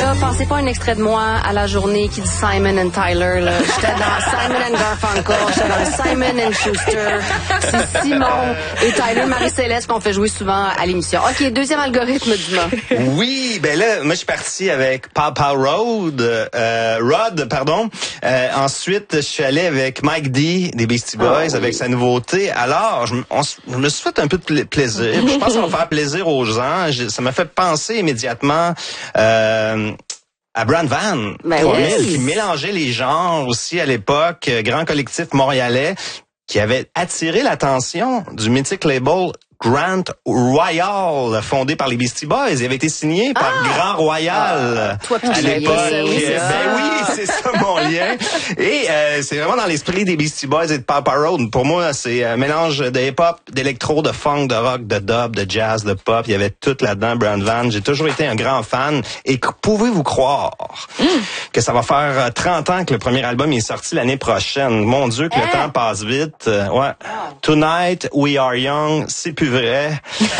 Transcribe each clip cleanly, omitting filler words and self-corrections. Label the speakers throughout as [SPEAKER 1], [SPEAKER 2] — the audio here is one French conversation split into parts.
[SPEAKER 1] là, pensez pas un extrait de moi à la journée qui dit Simon and Tyler, là. J'étais dans Simon and Garfunkel, j'étais dans Simon and Schuster. C'est Simon et Tyler Marie-Céleste qu'on fait jouer souvent à l'émission. OK, deuxième algorithme du mois.
[SPEAKER 2] Oui, ben là, moi, je suis parti avec Papa Rod. Ensuite, je suis allé avec Mike D des Beastie Boys avec sa nouveauté. Alors, je me suis fait un peu de plaisir. Je pense que ça va faire plaisir aux gens. Ça m'a fait penser immédiatement à Brand Van 3000, qui mélangeait les genres aussi à l'époque, grand collectif montréalais, qui avait attiré l'attention du mythique label Grand Royal, fondé par les Beastie Boys. Il avait été signé par Grand Royal à l'époque. Oui, c'est ça mon lien. Et c'est vraiment dans l'esprit des Beastie Boys et de Papa Road. Pour moi, c'est un mélange de hip-hop, d'électro, de funk, de rock, de dub, de jazz, de pop. Il y avait tout là-dedans, Brand Van. J'ai toujours été un grand fan. Et pouvez-vous croire que ça va faire 30 ans que le premier album est sorti l'année prochaine? Mon Dieu, que le temps passe vite. Tonight, We Are Young, c'est plus vrai.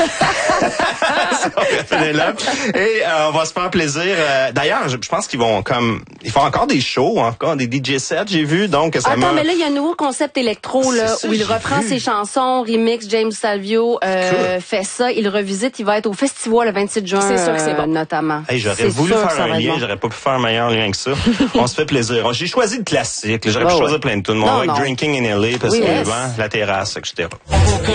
[SPEAKER 2] Et on va se faire plaisir. D'ailleurs, je pense qu'ils vont ils font encore des shows, encore des DJ sets, j'ai vu. Donc ça
[SPEAKER 1] mais là il y a un nouveau concept électro là où il reprend ses chansons, remix. James Salvio fait ça, il revisite. Il va être au festival le 27 juin.
[SPEAKER 3] C'est sûr que c'est bon.
[SPEAKER 1] Notamment.
[SPEAKER 2] Hey, j'aurais voulu faire un lien, j'aurais pas pu faire un meilleur lien que ça. On se fait plaisir. J'ai choisi le classique. J'aurais pu choisir plein de tunes. Mon Drinking in LA parce que la terrasse, etc.